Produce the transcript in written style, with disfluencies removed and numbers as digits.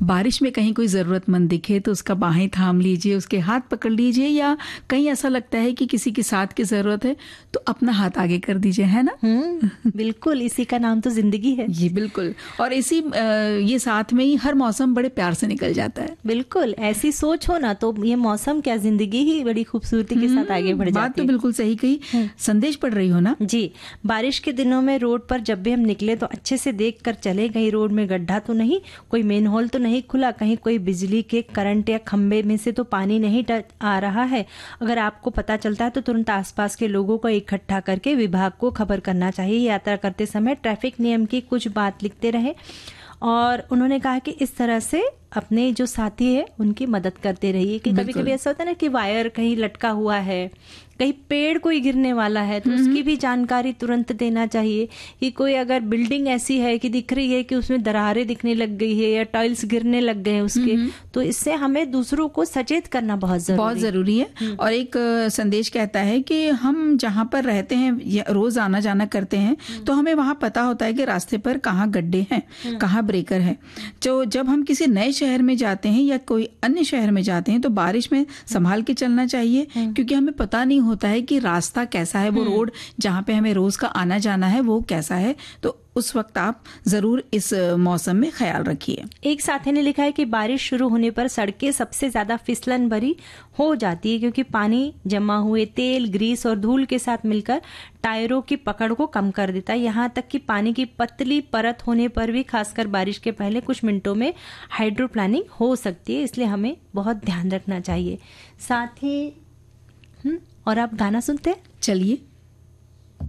बारिश में कहीं कोई ज़रूरतमंद दिखे तो उसका बाहें थाम लीजिए, उसके हाथ पकड़ लीजिए, या कहीं ऐसा लगता है कि किसी के साथ की ज़रूरत है तो अपना हाथ आगे कर दीजिए, है ना? बिल्कुल, इसी का नाम तो जिंदगी है। जी बिल्कुल। और इसी ये साथ में ही हर मौसम बड़े प्यार से निकल जाता है। बिल्कुल, ऐसी सोच हो ना तो ये मौसम क्या, जिंदगी ही बड़ी खूबसूरती के साथ आगे बढ़ जाती है। बात तो बिल्कुल सही कही। संदेश पढ़ रही हो ना? जी, बारिश के दिनों में रोड पर जब भी हम निकले तो अच्छे से देख कर चले, कहीं रोड में गड्ढा तो नहीं, कोई मेन होल तो नहीं खुला, कहीं कोई बिजली के करंट या खंबे में से तो पानी नहीं आ रहा है। अगर आपको पता चलता है तो तुरंत आसपास के लोगों को इकट्ठा करके विभाग को खबर करना चाहिए। यात्रा करते समय ट्रैफिक नियम की कुछ बात लिखते रहे। और उन्होंने कहा कि इस तरह से अपने जो साथी है उनकी मदद करते रहिए कि कभी कभी ऐसा होता है ना कि वायर कहीं लटका हुआ है, कहीं पेड़ कोई गिरने वाला है तो उसकी भी जानकारी तुरंत देना चाहिए। कि कोई अगर बिल्डिंग ऐसी है कि दिख रही है कि उसमें दरारें दिखने लग गई है या टाइल्स गिरने लग गए हैं उसके, तो इससे हमें दूसरों को सचेत करना बहुत जरूरी है। और एक संदेश कहता है कि हम जहाँ पर रहते हैं, रोज आना जाना करते हैं, तो हमें वहाँ पता होता है कि रास्ते पर कहाँ गड्ढे हैं, कहाँ ब्रेकर है। तो जब हम किसी नए शहर में जाते हैं या कोई अन्य शहर में जाते हैं तो बारिश में संभाल के चलना चाहिए, क्योंकि हमें पता नहीं होता है कि रास्ता कैसा है, वो रोड जहाँ पे हमें रोज का आना जाना है वो कैसा है। तो उस वक्त आप जरूर इस मौसम में ख्याल रखिए। एक साथी ने लिखा है कि बारिश शुरू होने पर सड़कें सबसे ज्यादा फिसलन भरी हो जाती है, क्योंकि पानी जमा हुए तेल, ग्रीस और धूल के साथ मिलकर टायरों की पकड़ को कम कर देता है। यहाँ तक कि पानी की पतली परत होने पर भी, खासकर बारिश के पहले कुछ मिनटों में हाइड्रोप्लानिंग हो सकती है, इसलिए हमें बहुत ध्यान रखना चाहिए। साथ ही और आप गाना सुनते हैं? चलिए।